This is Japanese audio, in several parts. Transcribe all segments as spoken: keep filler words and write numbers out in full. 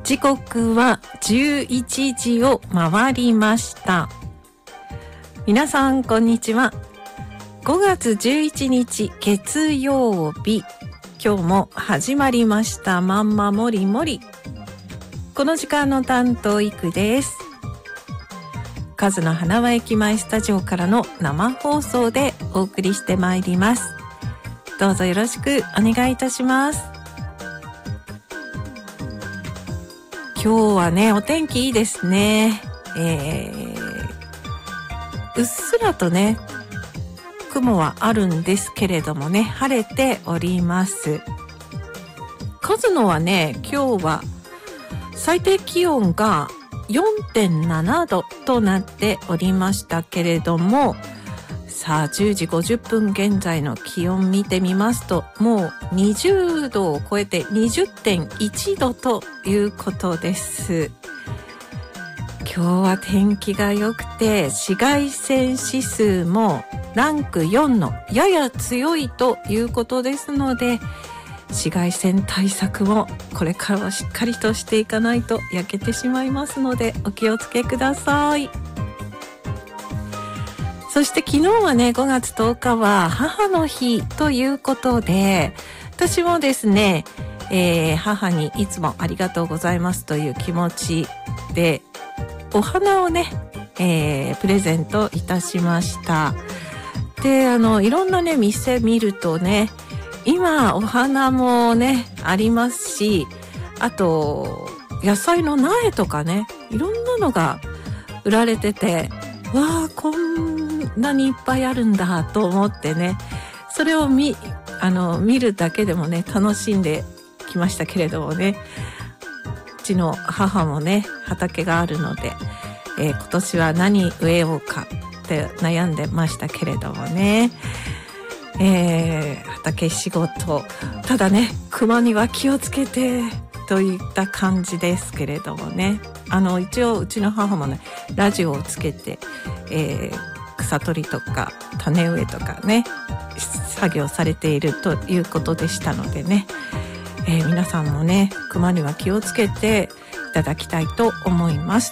時刻はじゅういちじを回りました。皆さんこんにちは。ごがつじゅういちにち月曜日、今日も始まりましたまんまもりもり。この時間の担当いくです。カズの花輪駅前スタジオからの生放送でお送りしてまいります。どうぞよろしくお願いいたします。今日はね、お天気いいですね。えー、うっすらとね、雲はあるんですけれどもね、晴れております。カズノはね、今日は最低気温が よんてんななどとなっておりましたけれども、さあじゅうじごじゅっぷん現在の気温見てみますと、もうにじゅうどを超えて にじゅってんいちどということです。今日は天気が良くて、紫外線指数もランクよんのやや強いということですので、紫外線対策もこれからはしっかりとしていかないと焼けてしまいますので、お気をつけください。そして昨日はね、ごがつとおかは母の日ということで、私もですね、えー、母にいつもありがとうございますという気持ちでお花をね、えー、プレゼントいたしました。で、あのいろんなね店見るとね、今お花もねありますし、あと野菜の苗とかね、いろんなのが売られてて、わあこんなにいっぱいあるんだと思ってね、それを見あの見るだけでもね楽しんできましたけれどもね、うちの母もね畑があるので、えー、今年は何植えようかって悩んでましたけれどもね、えー、畑仕事、ただね熊には気をつけてといった感じですけれどもね、あの一応うちの母もねラジオをつけて、えー、草取りとか種植えとかね作業されているということでしたのでね、えー、皆さんもね熊には気をつけていただきたいと思います。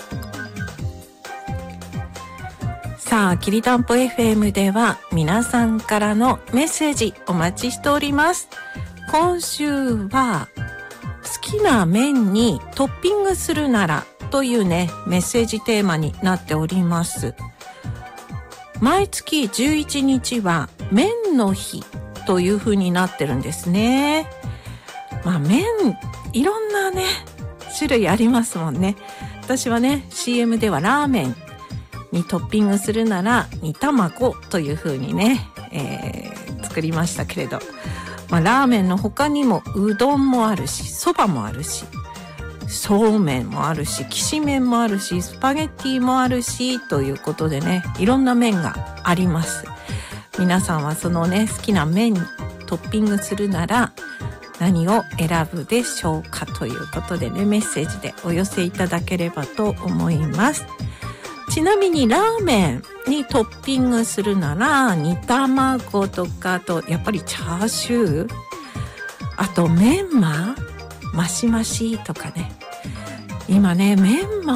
さあ、きりたんぽ エフエム では皆さんからのメッセージお待ちしております。今週は好きな麺にトッピングするならというねメッセージテーマになっております。毎月じゅういちにちは麺の日という風になってるんですね。まあ麺いろんなね種類ありますもんね。私はね シーエム ではラーメンにトッピングするなら煮卵という風にね、えー、作りましたけれど、まあ、ラーメンの他にもうどんもあるし、そばもあるし、そうめんもあるし、きしめんもあるし、スパゲッティもあるしということでね、いろんな麺があります。皆さんはそのね好きな麺にトッピングするなら何を選ぶでしょうかということでね、メッセージでお寄せいただければと思います。ちなみにラーメンにトッピングするなら煮卵とか、あとやっぱりチャーシュー、あとメンママシマシとかね、今ねメンマ